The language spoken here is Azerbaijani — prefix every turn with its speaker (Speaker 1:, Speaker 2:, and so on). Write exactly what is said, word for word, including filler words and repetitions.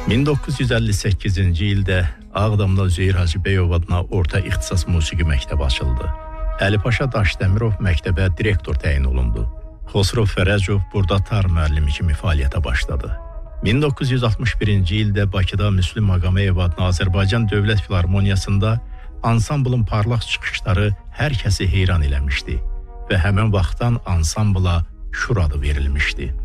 Speaker 1: min doqquz yüz əlli səkkizinci ildə Ağdamda Üzeyir Hacıbəyov adına orta ixtisas musiqi məktəbi açıldı. Əli Paşa Daşdəmirov məktəbə direktor təyin olundu. Xosrov Fərəcov burada tar müəllimi kimi fəaliyyətə başladı. min doqquz yüz altmış birinci ildə Bakıda Müslüm Maqameyev adına Azərbaycan Dövlət Filarmoniyasında ansamblın parlaq çıxışları hər kəsi heyran eləmişdi və həmin vaxtdan ansambla Şur adı verilmişdi.